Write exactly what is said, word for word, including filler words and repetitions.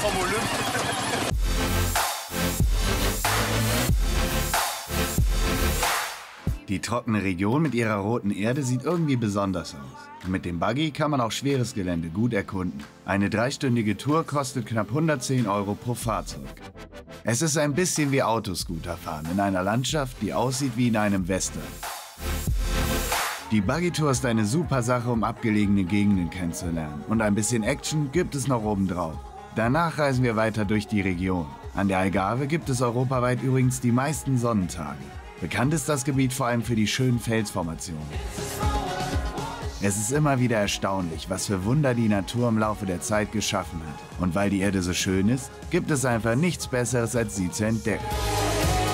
vom Olymp. Die trockene Region mit ihrer roten Erde sieht irgendwie besonders aus. Und mit dem Buggy kann man auch schweres Gelände gut erkunden. Eine dreistündige Tour kostet knapp hundertzehn Euro pro Fahrzeug. Es ist ein bisschen wie Autoscooter fahren in einer Landschaft, die aussieht wie in einem Western. Die Buggy-Tour ist eine super Sache, um abgelegene Gegenden kennenzulernen. Und ein bisschen Action gibt es noch obendrauf. Danach reisen wir weiter durch die Region. An der Algarve gibt es europaweit übrigens die meisten Sonnentage. Bekannt ist das Gebiet vor allem für die schönen Felsformationen. Es ist immer wieder erstaunlich, was für Wunder die Natur im Laufe der Zeit geschaffen hat. Und weil die Erde so schön ist, gibt es einfach nichts Besseres, als sie zu entdecken.